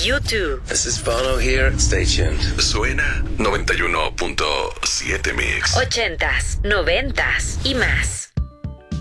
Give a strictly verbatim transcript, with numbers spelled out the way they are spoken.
YouTube. This is Bono here. Stay tuned. Suena noventa y uno punto siete Mix. Ochentas, noventas y más.